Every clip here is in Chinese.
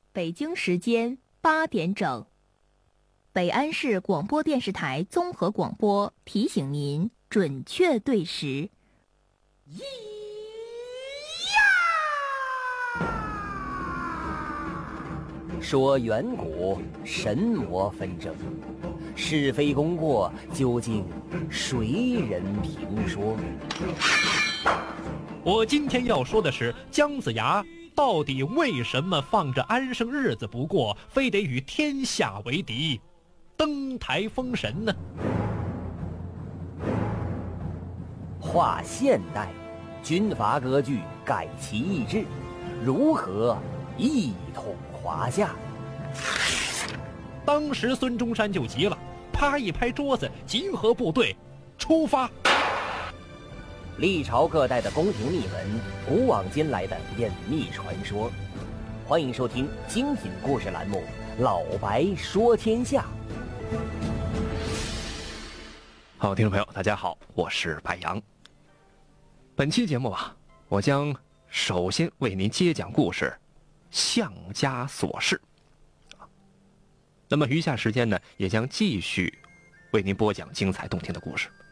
北京时间8点整，北安市广播电视台综合广播提醒您准确对时。 说远古神魔纷争，是非功过究竟谁人评说？ 我今天要说的是姜子牙到底为什么放着安生日子不过，非得与天下为敌，登台封神呢？ 划现代，军阀割据，改其意志，如何一统华夏？ 当时孙中山就急了，啪一拍桌子，集合部队，出发。 历朝各代的宫廷秘闻，古往今来的隐秘传说，欢迎收听精品故事栏目《老白说天下》。 好，听众朋友，大家好，我是白杨。本期节目我将首先为您接讲故事《项家琐事》。那么余下时间呢，也将继续为您播讲精彩动听的故事。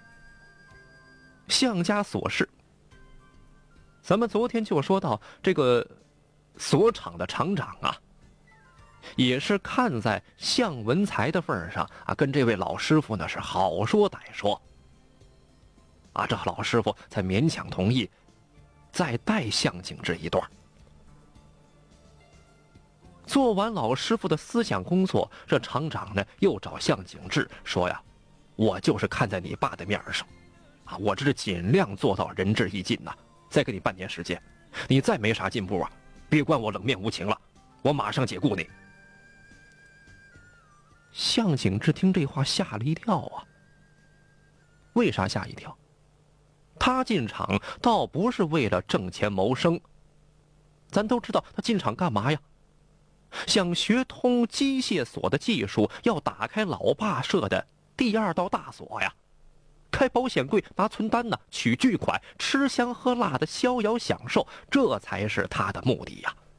项家琐事，咱们昨天就说到这个锁厂的厂长也是看在项文才的份上跟这位老师傅呢是好说歹说这老师傅才勉强同意再带项景志一段。做完老师傅的思想工作，这厂长呢又找项景志说我就是看在你爸的面上我这是尽量做到仁至义尽再给你半年时间，你再没啥进步别怪我冷面无情了，我马上解雇你。项景志听这话吓了一跳为啥吓一跳？他进厂倒不是为了挣钱谋生，咱都知道他进厂干嘛呀？想学通机械锁的技术，要打开老爸设的第2道大锁开保险柜，拿存单取巨款，吃香喝辣的逍遥享受，这才是他的目的